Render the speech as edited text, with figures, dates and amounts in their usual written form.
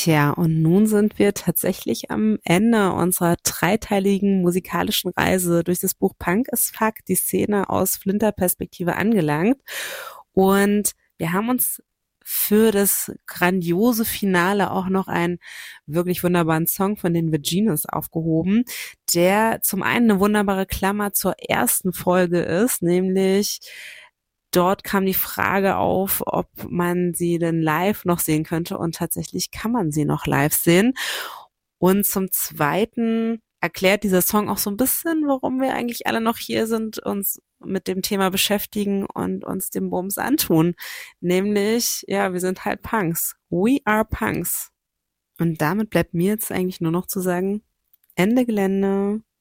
Tja, und nun sind wir tatsächlich am Ende unserer dreiteiligen musikalischen Reise durch das Buch Punk is Fuck, die Szene aus Flinter-Perspektive angelangt. Und wir haben uns für das grandiose Finale auch noch einen wirklich wunderbaren Song von den Vaginas aufgehoben, der zum einen eine wunderbare Klammer zur ersten Folge ist, nämlich dort kam die Frage auf, ob man sie denn live noch sehen könnte, und tatsächlich kann man sie noch live sehen. Und zum Zweiten erklärt dieser Song auch so ein bisschen, warum wir eigentlich alle noch hier sind, uns mit dem Thema beschäftigen und uns dem Bums antun. Nämlich, ja, wir sind halt Punks. We are Punks. Und damit bleibt mir jetzt eigentlich nur noch zu sagen, Ende Gelände.